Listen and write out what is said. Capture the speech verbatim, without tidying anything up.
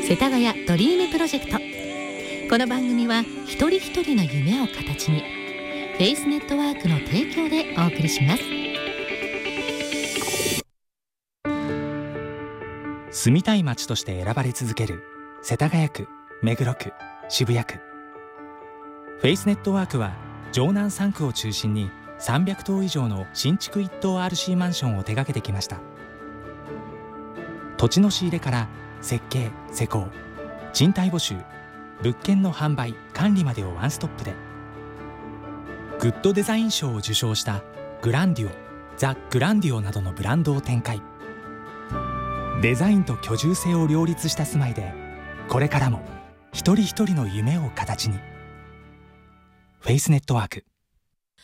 世田谷ドリームプロジェクト。この番組は一人一人の夢を形に、フェイスネットワークの提供でお送りします。 住みたい街として選ばれ続ける世田谷区、目黒区、渋谷区。フェイスネットワークは城南さん区を中心にさんびゃくとう以上の新築一棟 アールシー マンションを手掛けてきました。土地の仕入れから設計・施工、賃貸募集、物件の販売・管理までをワンストップで、グッドデザイン賞を受賞したグランディオ、ザ・グランディオなどのブランドを展開。デザインと居住性を両立した住まいで、これからも一人一人の夢を形に。フェイスネットワーク。